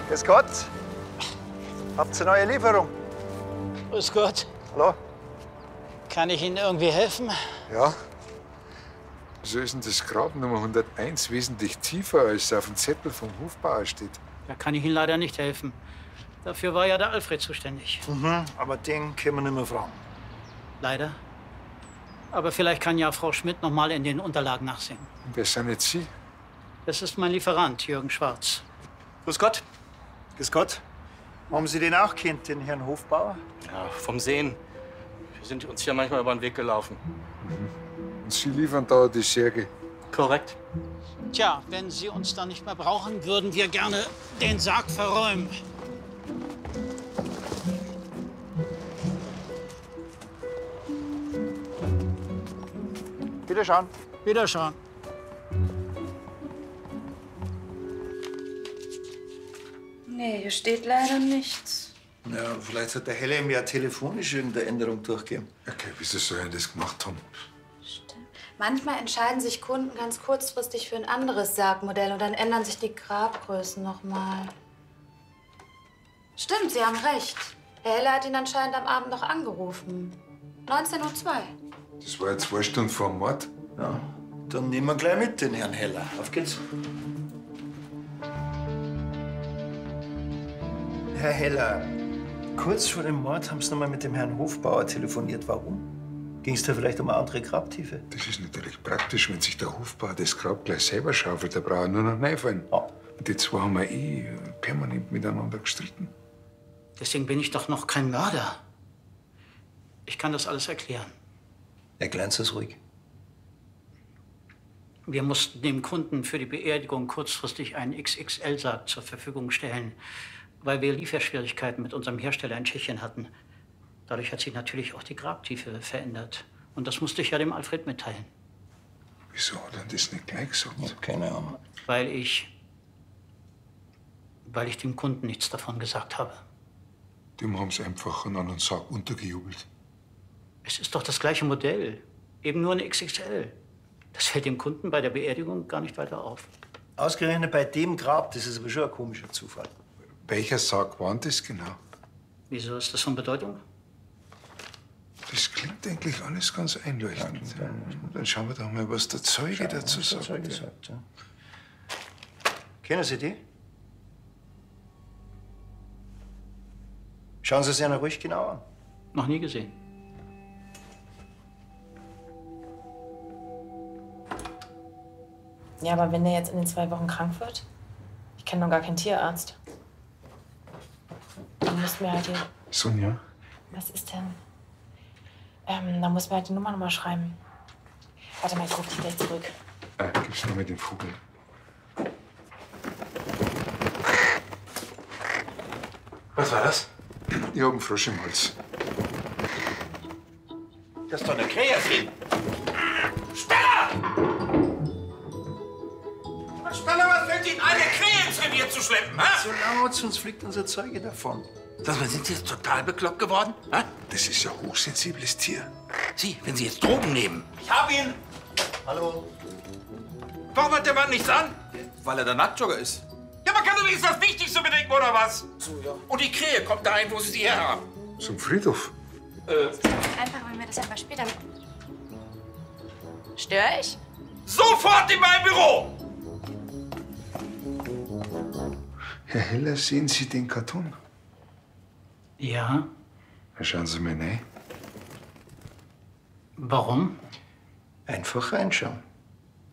Grüß Gott. Habt ihr eine neue Lieferung? Grüß Gott. Hallo? Kann ich Ihnen irgendwie helfen? Ja. Wieso ist denn das Grab Nummer 101 wesentlich tiefer, als auf dem Zettel vom Hofbauer steht? Da kann ich Ihnen leider nicht helfen. Dafür war ja der Alfred zuständig. Aber den können wir nicht mehr fragen. Leider. Aber vielleicht kann ja Frau Schmidt noch mal in den Unterlagen nachsehen. Und wer sind jetzt Sie? Das ist mein Lieferant, Jürgen Schwarz. Grüß Gott. Grüß Gott. Haben Sie den auch kennt, den Herrn Hofbauer? Ja, vom Sehen. Wir sind uns hier manchmal über den Weg gelaufen. Und Sie liefern da die Särge. Korrekt. Tja, wenn Sie uns dann nicht mehr brauchen, würden wir gerne den Sarg verräumen. Wiederschauen. Wiederschauen. Nee, hier steht leider nichts. Ja, vielleicht hat der Helle ihm ja telefonisch irgendeine Änderung durchgegeben. Okay, wieso soll er das gemacht haben? Stimmt. Manchmal entscheiden sich Kunden ganz kurzfristig für ein anderes Sargmodell und dann ändern sich die Grabgrößen noch mal. Stimmt, Sie haben recht. Herr Helle hat ihn anscheinend am Abend noch angerufen. 19:02 Uhr. Das war ja 2 Stunden vor dem Mord. Ja, dann nehmen wir gleich mit den Herrn Heller. Auf geht's. Herr Heller, kurz vor dem Mord haben Sie noch mal mit dem Herrn Hofbauer telefoniert. Warum? Ging es da vielleicht um eine andere Grabtiefe? Das ist natürlich praktisch, wenn sich der Hofbauer das Grab gleich selber schaufelt. Da braucht er nur noch reinfallen. Ja. Und die zwei haben ja permanent miteinander gestritten. Deswegen bin ich doch noch kein Mörder. Ich kann das alles erklären. Erklären Sie es ruhig. Wir mussten dem Kunden für die Beerdigung kurzfristig einen XXL-Sarg zur Verfügung stellen, weil wir Lieferschwierigkeiten mit unserem Hersteller in Tschechien hatten. Dadurch hat sich natürlich auch die Grabtiefe verändert. Und das musste ich ja dem Alfred mitteilen. Wieso hat er das nicht gleich gesagt? Ich hab keine Ahnung. Weil ich dem Kunden nichts davon gesagt habe. Dem haben sie einfach einen anderen Sarg untergejubelt. Es ist doch das gleiche Modell, eben nur eine XXL. Das fällt dem Kunden bei der Beerdigung gar nicht weiter auf. Ausgerechnet bei dem Grab, das ist aber schon ein komischer Zufall. Welcher Sarg war denn das genau? Wieso ist das von Bedeutung? Das klingt eigentlich alles ganz einleuchtend. Dann schauen wir doch mal, was der Zeuge dazu sagt. Ja. Kennen Sie die? Schauen Sie es Ihnen ruhig genau an. Noch nie gesehen. Ja, aber wenn der jetzt in den 2 Wochen krank wird? Ich kenne noch gar keinen Tierarzt. Dann müssten wir halt die... Sonja? Was ist denn? Da muss man halt die Nummer noch mal schreiben. Warte mal, ich rufe dich gleich zurück. Gib's mir mal den Vogel. Was war das? Ich hab einen Frosch im Hals. Das ist doch eine Krähe drin. Speller! Speller, was fällt Ihnen ein, eine Krähe ins Revier zu schleppen, hä? So laut, sonst fliegt unser Zeuge davon. Sag mal, sind Sie jetzt total bekloppt geworden? Hä? Das ist ein hochsensibles Tier. Sie, wenn Sie jetzt Drogen nehmen. Ich hab ihn! Hallo? Warum hat der Mann nichts an? Weil er der Nacktjogger ist. Ja, man kann doch wenigstens das Wichtigste bedenken, oder was? So, ja. Und die Krähe kommt dahin, wo Sie sie her haben. Zum Friedhof. Einfach, wenn wir das etwas später... Störe ich? Sofort in mein Büro! Herr Heller, sehen Sie den Karton? Ja. Schauen Sie mal rein. Warum? Einfach reinschauen.